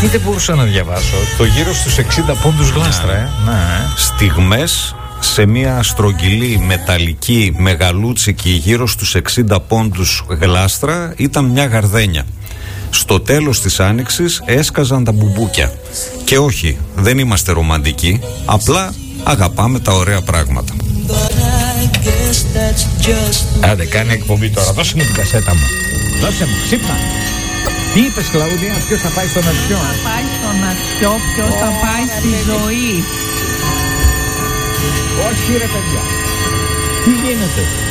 Δεν μπορούσα να διαβάσω. Το γύρω στους 60 πόντους γλάστρα, Στιγμές σε μια στρογγυλή μεταλλική μεγαλούτσικη γύρω στους 60 πόντους γλάστρα ήταν μια γαρδένια. Στο τέλος της άνοιξης έσκαζαν τα μπουμπούκια. Και όχι, δεν είμαστε ρομαντικοί, απλά αγαπάμε τα ωραία πράγματα. Άντε, κάνει εκπομπή τώρα. Δώσε μου την κασέτα μου. Δώσε μου, ξύπνα. Τι είπες, Κλαούδια, ποιος θα πάει στον Νατσιό? Θα πάει στον Νατσιό, ποιος θα πάει στη ζωή. Όχι ρε παιδιά. Τι γίνεται?